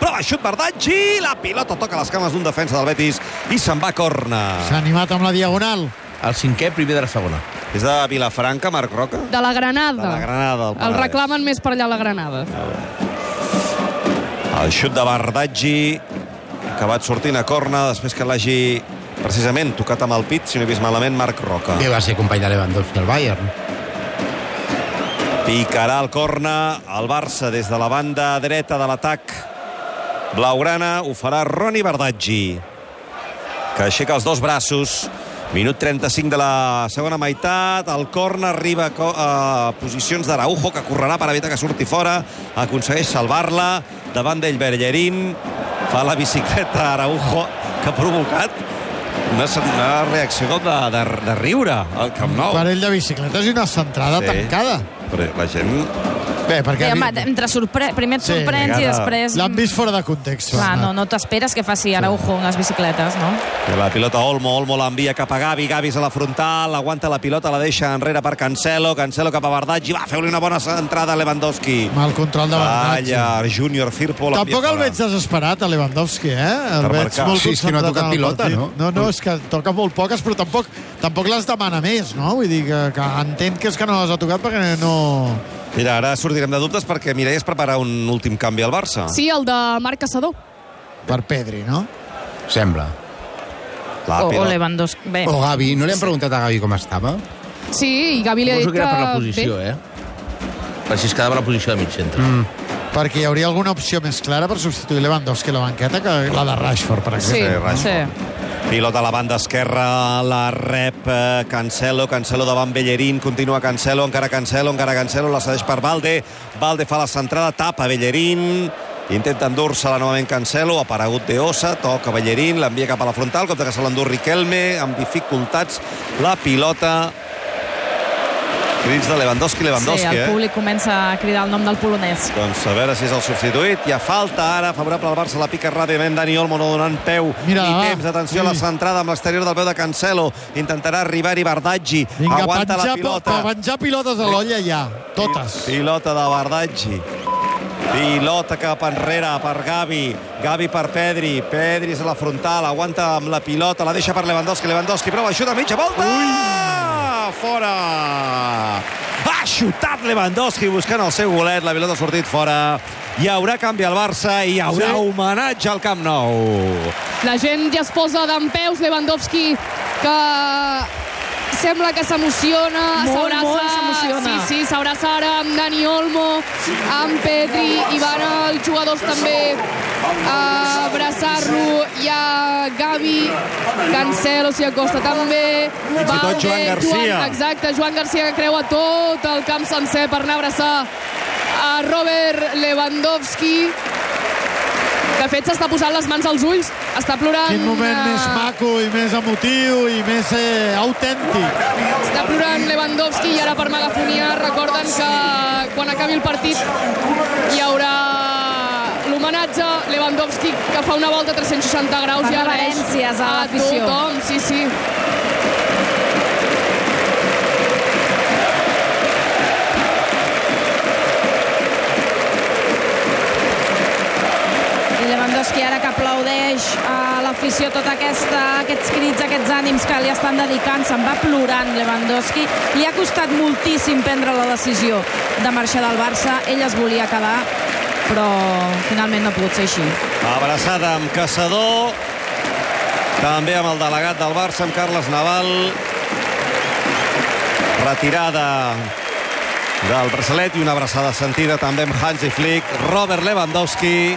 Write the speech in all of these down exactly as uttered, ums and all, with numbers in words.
prova xut Bardaggi, la pilota toca les cames d'un defensa del Betis i se'n va a corna. S'ha animat amb la diagonal. El cinquè, primer de la segona. És de Vilafranca, Marc Roca? De la Granada. De la Granada, el El reclamen més per allà a la Granada. El xut de Bardaggi, acabat sortint a corna, després que l'hagi precisament tocat amb el pit, si no he vist malament, Marc Roca. Que va ser company de Lewandowski al Bayern. Picarà el corna el Barça des de la banda dreta de l'atac blaugrana. Ho farà Roni Bardaggi, que aixeca els dos braços. Minut trenta-cinc de la segona meitat. El corna arriba a posicions d'Araujo, que correrà per evitar que surti fora. Aconsegueix salvar-la. Davant d'ell Bellerín. Fa la bicicleta Araujo, que ha provocat una, una reacció com de, de, de riure al Camp Nou. Parell de bicicletes i una centrada Sí. tancada. Però la gent... Bé, perquè... Sí, home, entre sorpre... primer et Sí, sorprens i després... l'han vist fora de context. Clar, no, no t'esperes que faci Araujo unes bicicletes, no? La pilota Olmo, Olmo l'envia cap a Gavi, Gavi és a la frontal, aguanta la pilota, la deixa enrere per Cancelo, Cancelo cap a Bardaggi, va, feu-li una bona entrada a Lewandowski. Mal control de Bardaggi. Calla, Júnior Firpo l'envia Tampoc el fora. veig desesperat, a Lewandowski, eh? El Per veig marcar. molt Sí, és que no ha concentrat tocat en el pilota, partit. no? No, no, és que toca molt poques, però tampoc, tampoc les demana més, no? Vull dir que, que entenc que és que no les ha tocat perquè no... Mira, ara sortirem de dubtes perquè Mireia es prepara un últim canvi al Barça. Sí, el de Marc Caçador. Per Pedri, no? Sembla. La O, o pilota. Lewandowski. Bé. O Gavi. No li han preguntat a Gavi com estava? Sí, i Gavi li ha dit Suposo que que... era per la posició, bé. eh? Per si es quedava la posició de mig centre. Mm. Perquè hi hauria alguna opció més clara per substituir Lewandowski a la banqueta que la de Rashford, per Sí, exemple. sí. Pilota a la banda esquerra, la rep eh, Cancelo, Cancelo davant Bellerín, continua Cancelo, encara Cancelo, encara Cancelo, la cedeix per Valde, Valde fa la centrada, tapa Bellerín, intenta endur-se-la novament Cancelo, ha aparegut De Osa, toca Bellerín, l'envia cap a la frontal, compte que se l'endur Riquelme, amb dificultats, la pilota... Crits de Lewandowski, Lewandowski, Sí, el eh? públic comença a cridar el nom del polonès. Doncs a veure si és el substituït. Hi ha falta ara, favorable al Barça, la pica ràpidament Dani Olmo, no donant peu Mira, ni va. temps. Atenció a la Sí. centrada amb l'exterior del peu de Cancelo. Intentarà arribar-hi Bardaggi. Vinga, Aguanta la penjar, pilota. per penjar pilotes a l'olla ja, totes. Pilota de Bardaggi. Pilota cap enrere per Gavi. Gavi per Pedri. Pedri és a la frontal, aguanta amb la pilota, la deixa per Lewandowski. Lewandowski prova a xutar a mitja volta. Ui! Fora! Ha xutat Lewandowski buscant el seu golet. La pilota ha sortit fora. Hi haurà canvi al Barça i hi haurà Sí. homenatge al Camp Nou. La gent ja es posa dempeus, Lewandowski, que sembla que s'emociona, Molt, s'abraça. molt s'emociona. Sí, sí, s'abraça ara amb Dani Olmo, amb Pedri, i van els jugadors també a abraçar-lo. Hi ha Gavi, Cancelo s'hi acosta també. Fins i tot Valde, Joan Garcia. Joan, exacte, Joan Garcia, que creua tot el camp sencer per anar a abraçar a Robert Lewandowski. De fet, s'està posant les mans als ulls, està plorant... Quin moment eh, més maco i més emotiu i més eh, autèntic. Està plorant Lewandowski i ara per megafonia recorden que quan acabi el partit hi haurà l'homenatge Lewandowski, que fa una volta a tres-cents seixanta graus Fa i agraeix reverències a l'afició. tothom, sí, sí. I Lewandowski ara que aplaudeix a l'afició tota aquesta, aquests crits, aquests ànims que li estan dedicant, se'n va plorant Lewandowski. Li ha costat moltíssim prendre la decisió de marxar del Barça. Ell es volia quedar, però finalment no ha pogut ser així. Abraçada amb Caçador, també amb el delegat del Barça, amb Carles Naval. Retirada del braçalet i una abraçada sentida també amb Hansi Flick. Robert Lewandowski.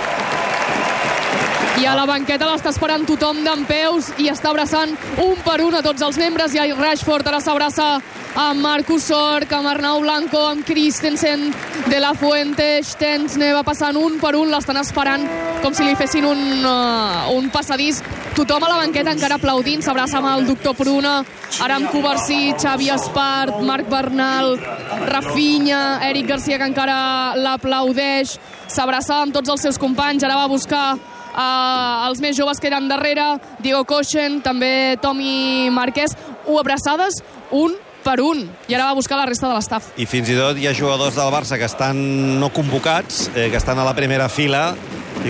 I a la banqueta l'està esperant tothom dempeus i està abraçant un per un a tots els membres. I a Rashford ara s'abraça amb Marcus Sorg, amb Arnau Blanco, amb Christensen, De La Fuente, Stensne, va passant un per un, l'estan esperant com si li fessin un, uh, un passadís. Tothom a la banqueta encara aplaudint, s'abraça amb el doctor Pruna, ara amb Covarsí, Xavi Espart, Marc Bernal, Rafinha, Eric Garcia, que encara l'aplaudeix, s'abraça amb tots els seus companys, ara va buscar uh, els més joves que eren darrere, Diego Kochen, també Tomi Marquès, o abraçades un per un, i ara va buscar la resta de l'estaf. I fins i tot hi ha jugadors del Barça que estan no convocats, eh, que estan a la primera fila,